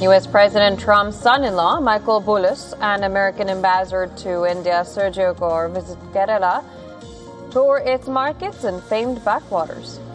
U.S. President Trump's son-in-law, Michael Bullis, and American ambassador to India, Sergio Gore, visit Kerala, tour its markets and famed backwaters.